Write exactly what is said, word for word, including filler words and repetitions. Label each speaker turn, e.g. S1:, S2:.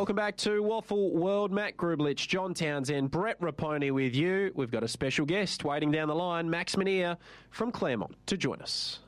S1: Welcome back to Waffle World. Matt Grublich, John Townsend, Brett Raponi with you. We've got a special guest waiting down the line, Max Minier from Claremont, to join us.